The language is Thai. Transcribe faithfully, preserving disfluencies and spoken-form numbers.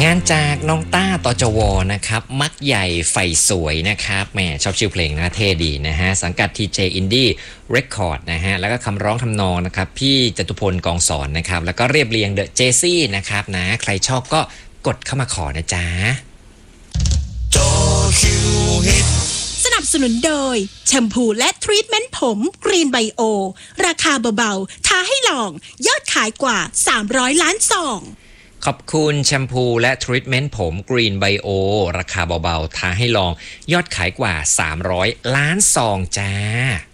งานจากน้องต้าตจวนะครับมักใหญ่ไฟสวยนะครับแหมชอบชื่อเพลงนะเท่ดีนะฮะสังกัด ที เจ Indie Record นะฮะแล้วก็คำร้องทำนองนะครับพี่จตุพลกองสอนนะครับแล้วก็เรียบเรียงเดอะเจซี่นะครับนะใครชอบก็กดเข้ามาขอนะจ๊ะสนับสนุนโดยแชมพูและทรีทเมนต์ผมกรีนไบโอราคาเบาๆท้าให้ลองยอดขายกว่าสามร้อยล้านซองขอบคุณแชมพูและทรีทเมนต์ผมกรีนไบโอราคาเบาๆท้าให้ลองยอดขายกว่าสามร้อยล้านซองจ้า